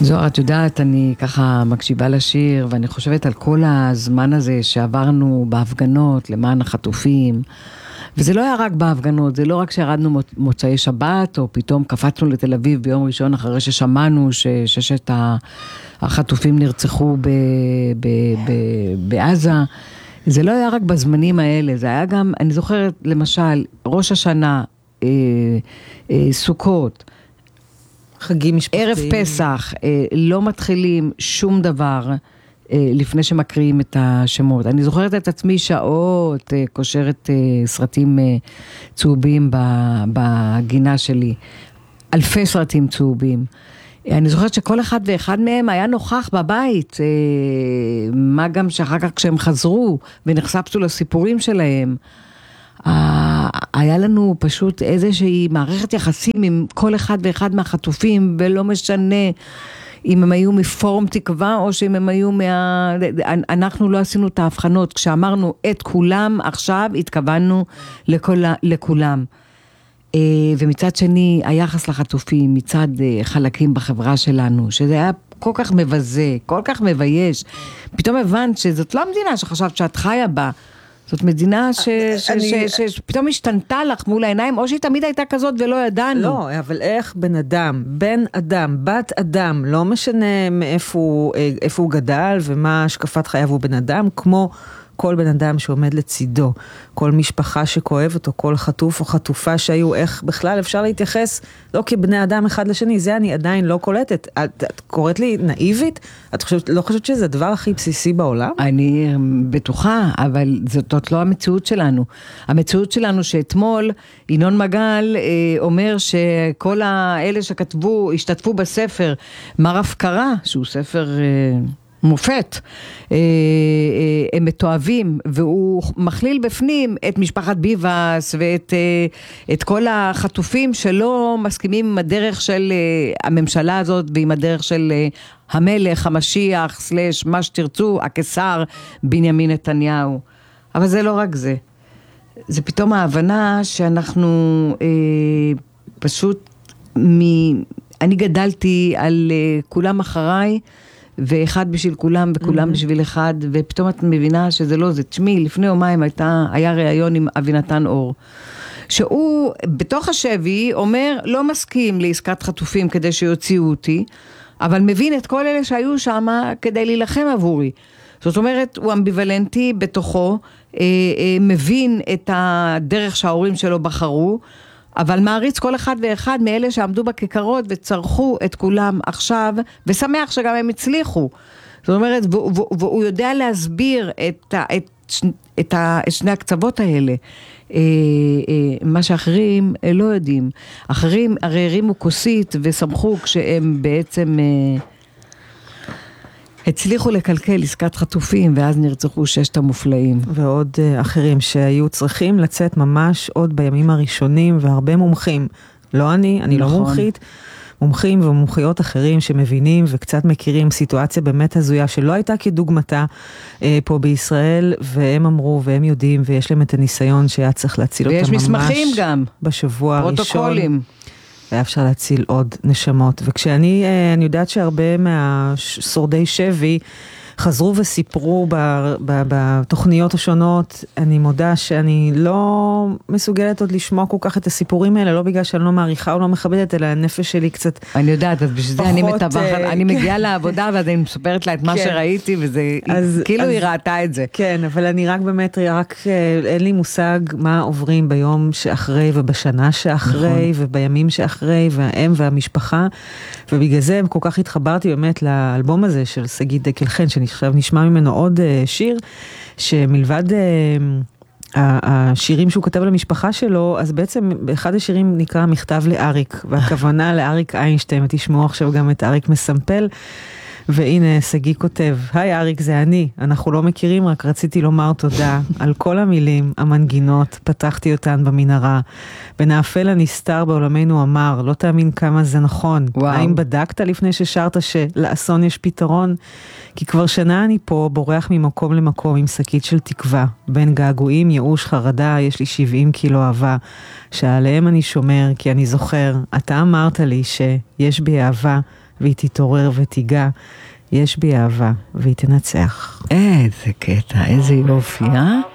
זוהר, את יודעת, אני ככה מקשיבה לשיר, ואני חושבת על כל הזמן הזה שעברנו בהפגנות למען החטופים, וזה לא היה רק בהפגנות, זה לא רק שירדנו מוצאי שבת, או פתאום קפצנו לתל אביב ביום ראשון אחרי ששמענו שששת החטופים נרצחו בעזה. זה לא היה רק בזמנים האלה, זה היה גם, אני זוכרת למשל, ראש השנה, סוכות, חגים משפחתיים. ערב פסח, לא מתחילים שום דבר לפני שמקריאים את השמות. אני זוכרת את עצמי שעות, קושרת סרטים צהובים בגינה שלי. אלפי סרטים צהובים. אני זוכרת שכל אחד ואחד מהם היה נוכח בבית, מה גם שאחר כך כשהם חזרו ונחשפנו לסיפורים שלהם, היה לנו פשוט איזושהי מערכת יחסים עם כל אחד ואחד מהחטופים, ולא משנה אם הם היו מפורום תקווה או שאם הם היו אנחנו לא עשינו את ההבחנות, כשאמרנו את כולם עכשיו התכוונו לכולם. ומצד שני היחס לחטופים מצד חלקים בחברה שלנו, שזה היה כל כך מבזה, כל כך מבייש, פתאום הבנת שזאת לא המדינה שחשבת שאת חיה בה, זאת מדינה שפתאום השתנתה לך מול העיניים, או שהיא תמיד הייתה כזאת ולא ידענו. לא, אבל איך בן אדם, בת אדם, לא משנה מאיפה הוא גדל ומה השקפת חייו הוא בן אדם, כמו כל בן אדם שעומד לצידו, כל משפחה שכואבת או כל חטוף או חטופה שהיו, איך בכלל אפשר להתייחס לא כבני אדם אחד לשני, זה אני עדיין לא קולטת. את קוראת לי נאיבית? את לא חושבת שזה הדבר הכי בסיסי בעולם? אני בטוחה, אבל זאת לא המציאות שלנו. המציאות שלנו שאתמול ינון מגל אומר שכל האלה שכתבו, השתתפו בספר מר הפקרה, שהוא ספר מופת, הם מתואבים, והוא מכליל בפנים את משפחת ביבס ואת כל החטופים שלא מסכימים עם הדרך של הממשלה הזאת ועם הדרך של המלך, המשיח, סלש, מה שתרצו, הקיסר בנימין נתניהו. אבל זה לא רק זה. זה פתאום ההבנה שאנחנו פשוט אני גדלתי על כולם אחריי, ואחד בשביל כולם וכולם בשביל אחד, ופתאום את מבינה שזה לא זה. תשמעי, לפני יומיים היה ראיון עם אבינתן אור, שהוא בתוך השבי אומר, לא מסכים לעסקת חטופים כדי שיוציאו אותי, אבל מבין את כל אלה שהיו שם כדי להילחם עבורי. זאת אומרת, הוא אמביוולנטי בתוכו, מבין את הדרך שההורים שלו בחרו, אבל מעריץ כל אחד ואחד מאלה שעמדו בכיכרות וצרכו את כולם עכשיו, ושמח שגם הם הצליחו. זאת אומרת, והוא יודע להסביר את שני הקצוות האלה. מה שאחרים לא יודעים. אחרים הרי הרימו כוסית ושמחו כשהם בעצם הצליחו לקלקל עסקת חטופים, ואז נרצחו 6 המופלאים. ועוד אחרים שהיו צריכים לצאת ממש עוד בימים הראשונים, והרבה מומחים. לא אני לא מומחית. מומחים ומומחיות אחרים שמבינים וקצת מכירים סיטואציה באמת הזויה שלא הייתה כדוגמתה פה בישראל, והם אמרו והם יודעים ויש להם את הניסיון שהיה צריך להציל אותם ממש. ויש מסמכים גם. בשבוע הראשון. פרוטוקולים. והיה אפשר להציל עוד נשמות. וכשאני יודעת שהרבה מהשורדי שבי חזרו וסיפרו בתוכניות השונות, אני מודה שאני לא מסוגלת עוד לשמוע כל כך את הסיפורים האלה, לא בגלל שאני לא מעריכה או לא מכבדת, אלא הנפש שלי קצת פחות. אני יודעת, אז בשביל זה אני מטבחת, אני מגיעה לעבודה, ואז אני מספרת לה את מה שראיתי, וזה כאילו היא ראתה את זה. כן, אבל אני רק באמת, אין לי מושג מה עוברים ביום שאחרי, ובשנה שאחרי, ובימים שאחרי, והאם והמשפחה, ובגלל זה כל כך התחברתי באמת לאלבום הזה של שגית דקל חן, עכשיו נשמע ממנו עוד שיר, שמלבד השירים שהוא כתב למשפחה שלו, אז בעצם אחד השירים נקרא מכתב לאריק, והכוונה לאריק איינשטיין, ותשמעו עכשיו גם את אריק מסמפל, והנה סגי כותב, היי אריק, זה אני, אנחנו לא מכירים, רק רציתי לומר תודה על כל המילים, המנגינות, פתחתי אותן במנהרה, בין האפל הנסתר בעולמנו אמר, לא תאמין כמה זה נכון, האם בדקת לפני ששרת שלאסון יש פתרון? כי כבר שנה אני פה, בורח ממקום למקום עם שקית של תקווה, בין געגועים, ייאוש, חרדה, יש לי 70 קילו אהבה, שעליהם אני שומר, כי אני זוכר, אתה אמרת לי שיש בי אהבה, והיא תתעורר ותיגע, יש בי אהבה, והיא תנצח. איזה קטע, איזה יופי,